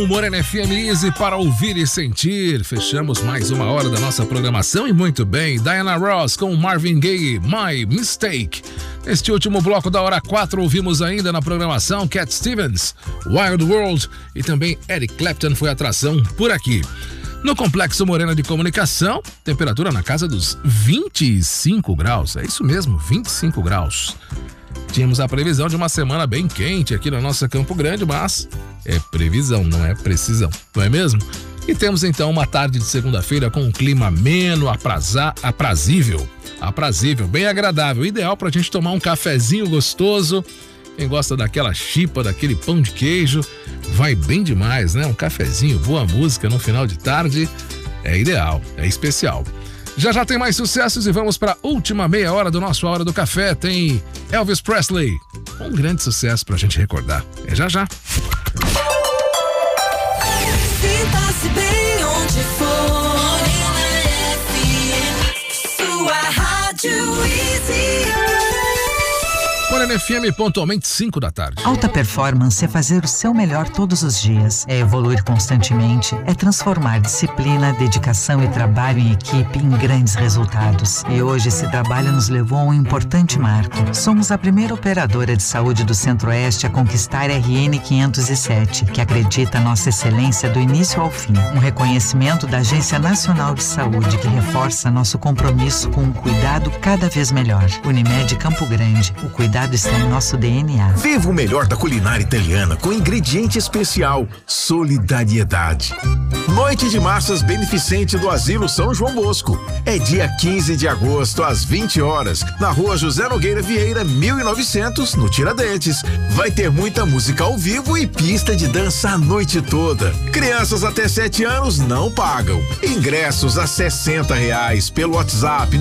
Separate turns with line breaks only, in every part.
Morena FM Easy para ouvir e sentir. Fechamos mais uma hora da nossa programação e muito bem. Diana Ross com Marvin Gaye, My Mistake. Neste último bloco da hora 4 ouvimos ainda na programação Cat Stevens, Wild World e também Eric Clapton foi atração por aqui. No Complexo Morena de Comunicação, temperatura na casa dos 25 graus. É isso mesmo, 25 graus. Tínhamos a previsão de uma semana bem quente aqui na nossa Campo Grande, mas é previsão, não é precisão, não é mesmo? E temos então uma tarde de segunda-feira com um clima ameno, aprazível, bem agradável, ideal pra gente tomar um cafezinho gostoso. Quem gosta daquela chipa, daquele pão de queijo, vai bem demais, né? Um cafezinho, boa música no final de tarde, é ideal, é especial. Já tem mais sucessos e vamos para a última meia hora do nosso Hora do Café. Tem Elvis Presley, um grande sucesso pra gente recordar. É já.
Sinta-se bem onde for, sua rádio Easy.
Morena FM, pontualmente 5 da tarde.
Alta performance é fazer o seu melhor todos os dias. É evoluir constantemente. É transformar disciplina, dedicação e trabalho em equipe em grandes resultados. E hoje esse trabalho nos levou a um importante marco. Somos a primeira operadora de saúde do Centro-Oeste a conquistar RN 507, que acredita nossa excelência do início ao fim. Um reconhecimento da Agência Nacional de Saúde que reforça nosso compromisso com um cuidado cada vez melhor. Unimed Campo Grande. O cuidado está em nosso DNA.
Viva o melhor da culinária italiana com ingrediente especial: solidariedade. Noite de massas beneficente do Asilo São João Bosco. É dia 15 de agosto, às 20 horas, na rua José Nogueira Vieira, 1900, no Tiradentes. Vai ter muita música ao vivo e pista de dança a noite toda. Crianças até 7 anos não pagam. Ingressos a R$60 pelo WhatsApp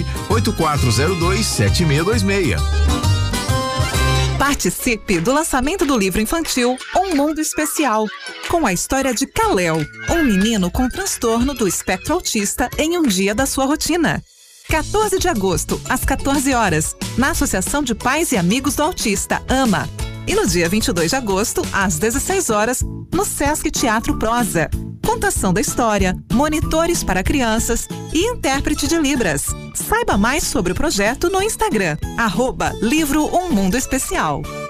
984027626.
Participe do lançamento do livro infantil Um Mundo Especial, com a história de Kalel, um menino com transtorno do espectro autista em um dia da sua rotina. 14 de agosto, às 14 horas, na Associação de Pais e Amigos do Autista, AMA. E no dia 22 de agosto, às 16 horas, no Sesc Teatro Prosa. Contação da história, monitores para crianças e intérprete de Libras. Saiba mais sobre o projeto no Instagram, @livro Um Mundo Especial.